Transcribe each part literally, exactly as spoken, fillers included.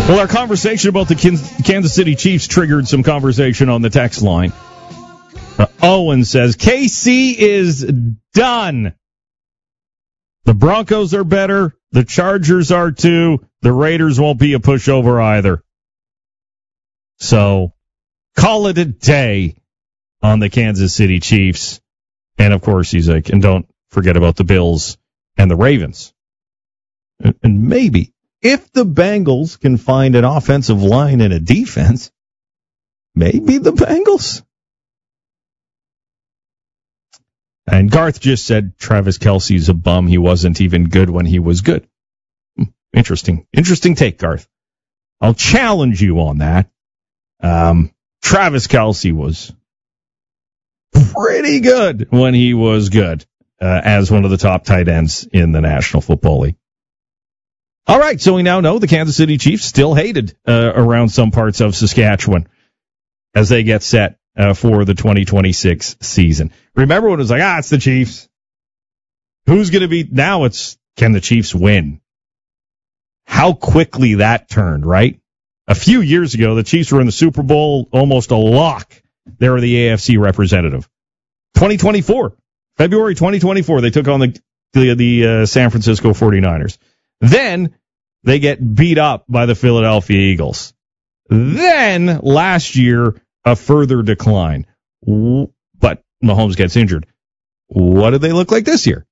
Well, our conversation about the Kansas City Chiefs triggered some conversation on the text line. Uh, Owen says, K C is done. The Broncos are better. The Chargers are too. The Raiders won't be a pushover either. So, call it a day on the Kansas City Chiefs. And, of course, he's like, and don't forget about the Bills and the Ravens. And, and maybe, if the Bengals can find an offensive line and a defense, maybe the Bengals. And Garth just said Travis Kelce's a bum. He wasn't even good when he was good. Interesting. Interesting take, Garth. I'll challenge you on that. Um, Travis Kelce was pretty good when he was good uh, as one of the top tight ends in the National Football League. All right, so we now know the Kansas City Chiefs still hated uh, around some parts of Saskatchewan as they get set uh, for the twenty twenty-six season. Remember when it was like, ah, it's the Chiefs. Who's going to be, now it's, can the Chiefs win? How quickly that turned, right? A few years ago, the Chiefs were in the Super Bowl, almost a lock. They were the A F C representative. twenty twenty-four, February twenty twenty-four, they took on the, the, the uh, San Francisco forty-niners. Then they get beat up by the Philadelphia Eagles. Then last year, a further decline. But Mahomes gets injured. What do they look like this year?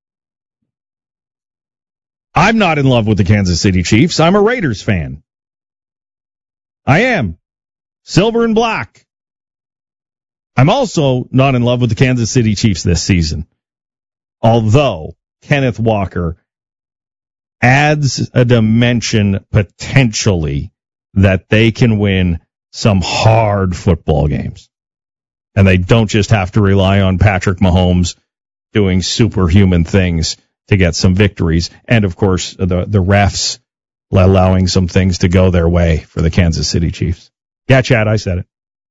I'm not in love with the Kansas City Chiefs. I'm a Raiders fan. I am. Silver and black. I'm also not in love with the Kansas City Chiefs this season. Although Kenneth Walker adds a dimension potentially that they can win some hard football games. And they don't just have to rely on Patrick Mahomes doing superhuman things to get some victories. And, of course, the, the refs allowing some things to go their way for the Kansas City Chiefs. Yeah, Chad, I said it.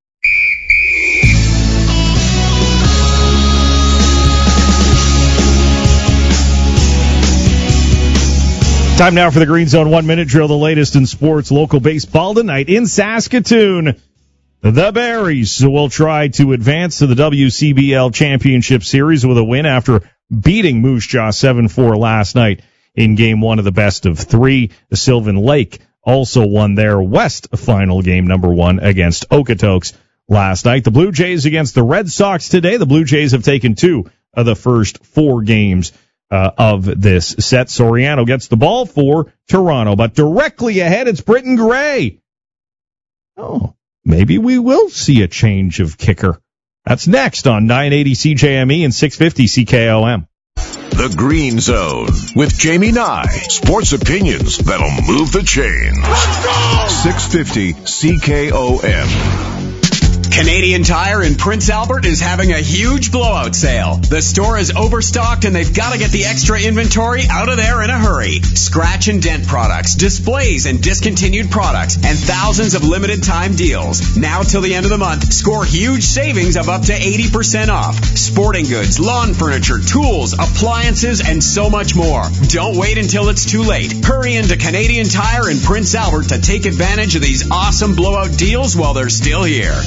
Time now for the Green Zone one-minute drill, the latest in sports. Local baseball tonight in Saskatoon. The Berries will try to advance to the W C B L Championship Series with a win after beating Moose Jaw seven four last night in Game one of the best of three. The Sylvan Lake also won their West final game, number one, against Okotoks last night. The Blue Jays against the Red Sox today. The Blue Jays have taken two of the first four games Uh, of this set. Soriano gets the ball for Toronto, but directly ahead it's Britton Gray. Oh, maybe we will see a change of kicker. That's next on nine eighty C J M E and six fifty C K O M. The Green Zone with Jamie Nye. Sports opinions that'll move the chains. Let's go! six fifty C K O M. Canadian Tire in Prince Albert is having a huge blowout sale. The store is overstocked and they've got to get the extra inventory out of there in a hurry. Scratch and dent products, displays and discontinued products, and thousands of limited time deals. Now till the end of the month, score huge savings of up to eighty percent off. Sporting goods, lawn furniture, tools, appliances, and so much more. Don't wait until it's too late. Hurry into Canadian Tire in Prince Albert to take advantage of these awesome blowout deals while they're still here.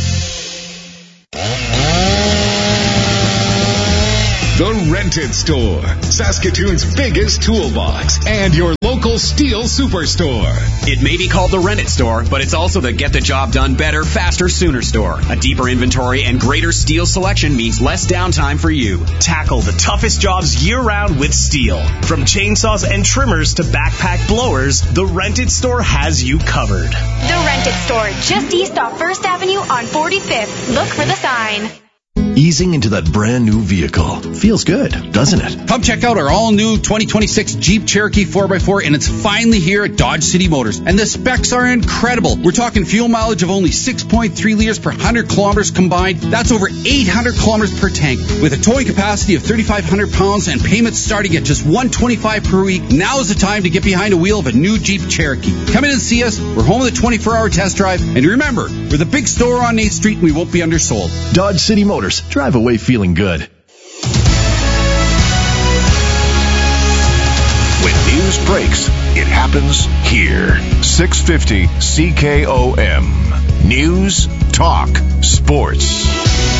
The Rented Store, Saskatoon's biggest toolbox, and your local steel superstore. It may be called the Rented Store, but it's also the Get the Job Done Better, Faster, Sooner store. A deeper inventory and greater steel selection means less downtime for you. Tackle the toughest jobs year-round with steel. From chainsaws and trimmers to backpack blowers, the Rented Store has you covered. The Rented Store, just east off First Avenue on forty-fifth. Look for the sign. Easing into that brand new vehicle. Feels good, doesn't it? Come check out our all-new twenty twenty-six Jeep Cherokee four by four, and it's finally here at Dodge City Motors. And the specs are incredible. We're talking fuel mileage of only six point three liters per one hundred kilometers combined. That's over eight hundred kilometers per tank. With a towing capacity of thirty-five hundred pounds and payments starting at just one hundred twenty-five dollars per week, now is the time to get behind a wheel of a new Jeep Cherokee. Come in and see us. We're home with a twenty-four hour test drive. And remember, we're the big store on eighth street and we won't be undersold. Dodge City Motors. Drive away feeling good. When news breaks, It happens here. six fifty C K O M. News, talk, sports.